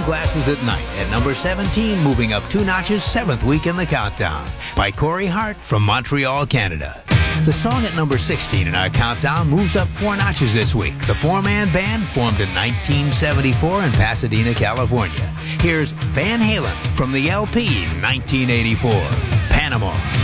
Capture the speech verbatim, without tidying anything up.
Sunglasses at Night at number seventeen, moving up two notches, seventh week in the countdown, by Corey Hart from Montreal, Canada. The song at number sixteen in our countdown moves up four notches this week. The four-man band formed in nineteen seventy-four in Pasadena, California. Here's Van Halen from the L P nineteen eighty-four, Panama.